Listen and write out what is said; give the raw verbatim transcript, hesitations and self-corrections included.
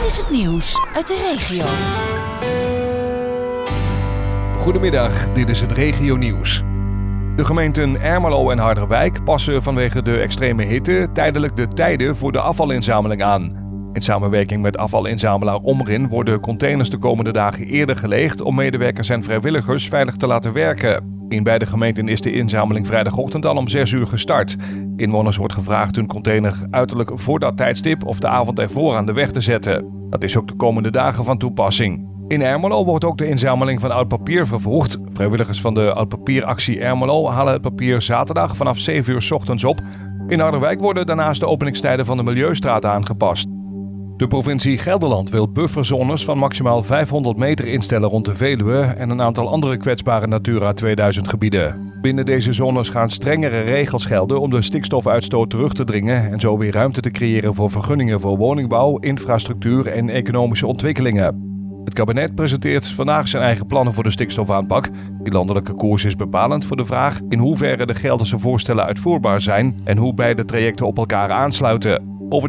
is het nieuws uit de regio. Goedemiddag, dit is het regionieuws. De gemeenten Ermelo en Harderwijk passen vanwege de extreme hitte tijdelijk de tijden voor de afvalinzameling aan. In samenwerking met afvalinzamelaar Omrin worden containers de komende dagen eerder geleegd om medewerkers en vrijwilligers veilig te laten werken. In beide gemeenten is de inzameling vrijdagochtend al om zes uur gestart. Inwoners wordt gevraagd hun container uiterlijk voor dat tijdstip of de avond ervoor aan de weg te zetten. Dat is ook de komende dagen van toepassing. In Ermelo wordt ook de inzameling van oud papier vervroegd. Vrijwilligers van de oud papieractie Ermelo halen het papier zaterdag vanaf zeven uur 's ochtends op. In Harderwijk worden daarnaast de openingstijden van de Milieustraat aangepast. De provincie Gelderland wil bufferzones van maximaal vijfhonderd meter instellen rond de Veluwe en een aantal andere kwetsbare Natura tweeduizend gebieden. Binnen deze zones gaan strengere regels gelden om de stikstofuitstoot terug te dringen en zo weer ruimte te creëren voor vergunningen voor woningbouw, infrastructuur en economische ontwikkelingen. Het kabinet presenteert vandaag zijn eigen plannen voor de stikstofaanpak. Die landelijke koers is bepalend voor de vraag in hoeverre de Gelderse voorstellen uitvoerbaar zijn en hoe beide trajecten op elkaar aansluiten.